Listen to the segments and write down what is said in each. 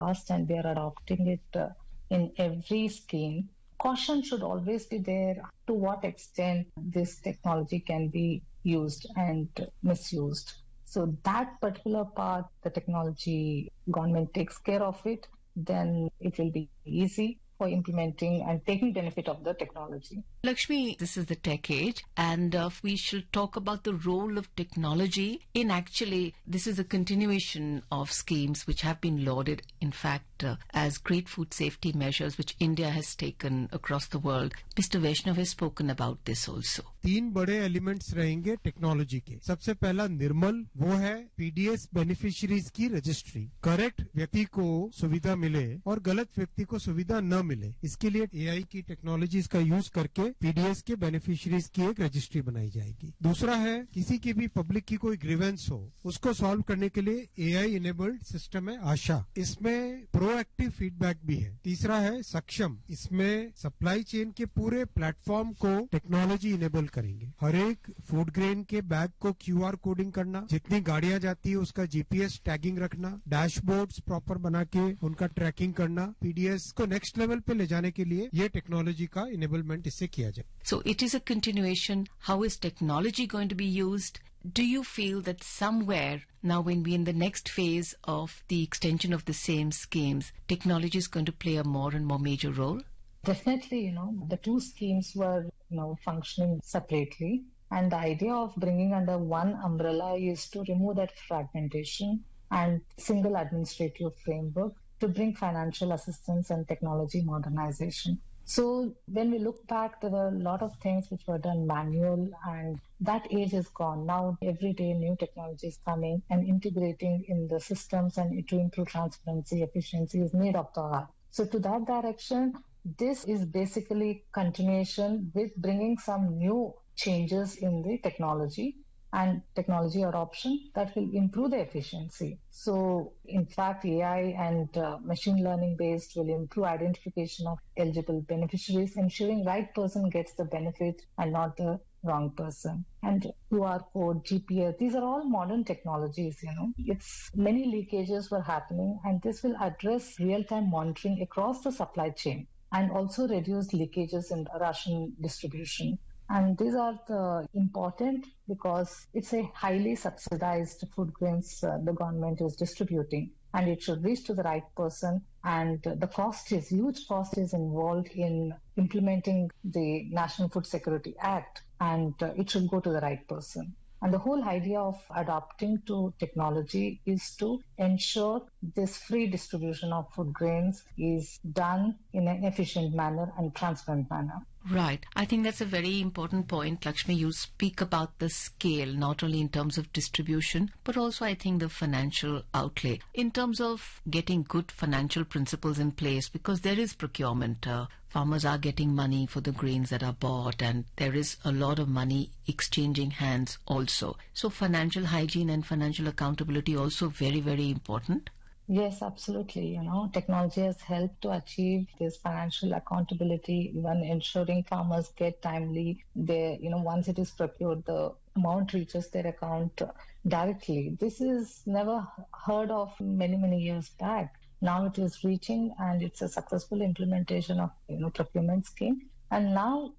past and we are adopting it in every scheme. Caution should always be there to what extent this technology can be used and misused. So that particular part, the technology government takes care of it, then it will be easy for implementing and taking benefit of the technology. Lakshmi, this is the tech age, and we should talk about the role of technology in actually, this is a continuation of schemes which have been lauded, in fact, as great food safety measures which India has taken across the world. Mr. Vaishnav has spoken about this also. 3 बड़े elements रहेंगे technology के. सबसे पहला निर्मल, वो है PDS beneficiaries की registry. Correct व्यक्ति को सुविधा मिले और गलत व्यक्ति को सुविधा न मिले, इसके लिए एआई की टेक्नोलॉजीज का यूज करके पीडीएस के बेनिफिशियरीज की एक रजिस्ट्री बनाई जाएगी. दूसरा है किसी की भी पब्लिक की कोई ग्रीवेंस हो, उसको सॉल्व करने के लिए एआई इनेबल्ड सिस्टम है आशा. इसमें प्रोएक्टिव फीडबैक भी है. तीसरा है सक्षम, इसमें सप्लाई चेन के पूरे प्लेटफॉर्म को टेक्नोलॉजी इनेबल करेंगे. हर एक फूड ग्रेन के बैग को क्यूआर कोडिंग करना, जितनी गाड़ियां जाती है उसका जीपीएस टैगिंग रखना, डैशबोर्ड्स प्रॉपर बना के उनका ट्रैकिंग करना, पीडीएस को नेक्स्ट लेवल पे ले जाने के लिए ये टेक्नोलॉजी का इनेबलमेंट इससे किया जाए. So it is a continuation. How is technology going to be used? Do you feel that somewhere now when we're in the next phase of the extension of the same schemes, technology is going to play a more and more major role? Definitely, the two schemes were, functioning separately. And the idea of bringing under one umbrella is to remove that fragmentation and single administrative framework to bring financial assistance and technology modernization. So when we look back, there were a lot of things which were done manual, and that age is gone. Now every day new technology is coming and integrating in the systems and to improve transparency, efficiency is need of the hour. So to that direction, this is basically continuation with bringing some new changes in the technology and technology adoption that will improve the efficiency. So in fact, AI and machine learning based will improve identification of eligible beneficiaries, ensuring right person gets the benefit and not the wrong person. And QR code, GPS, these are all modern technologies, It's many leakages were happening, and this will address real-time monitoring across the supply chain and also reduce leakages in ration distribution. And these are the important because it's a highly subsidized food grains the government is distributing, and it should reach to the right person. And the huge cost is involved in implementing the National Food Security Act, and it should go to the right person. And the whole idea of adopting to technology is to ensure this free distribution of food grains is done in an efficient manner and transparent manner. Right. I think that's a very important point, Lakshmi. You speak about the scale, not only in terms of distribution, but also I think the financial outlay. In terms of getting good financial principles in place, because there is procurement. Farmers are getting money for the grains that are bought, and there is a lot of money exchanging hands also. So financial hygiene and financial accountability also very, very important. Yes, absolutely. Technology has helped to achieve this financial accountability, even ensuring farmers get timely. Once it is procured, the amount reaches their account directly. This is never heard of many, many years back. Now it is reaching, and it's a successful implementation of procurement scheme. And now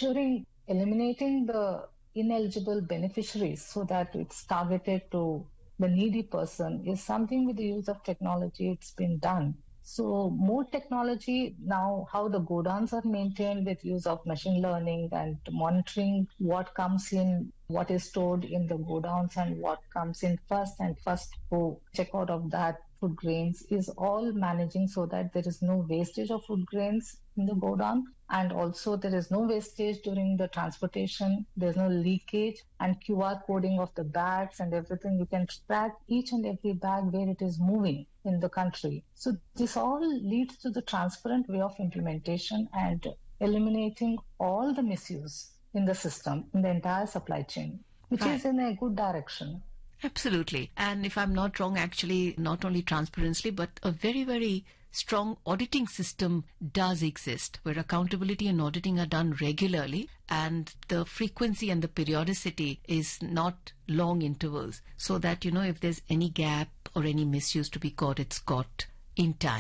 eliminating the ineligible beneficiaries so that it's targeted to the needy person is something with the use of technology it's been done. So more technology now, how the godowns are maintained with use of machine learning and monitoring what comes in, what is stored in the godowns and what comes in first, and first to check out of that food grains is all managing so that there is no wastage of food grains in the godown, and also there is no wastage during the transportation, there's no leakage, and QR coding of the bags and everything. You can track each and every bag where it is moving in the country. So this all leads to the transparent way of implementation and eliminating all the misuse in the system, in the entire supply chain, which is in a good direction. Absolutely. And if I'm not wrong, actually, not only transparency, but a very, very strong auditing system does exist, where accountability and auditing are done regularly, and the frequency and the periodicity is not long intervals, so that, if there's any gap or any misuse to be caught, it's caught in time.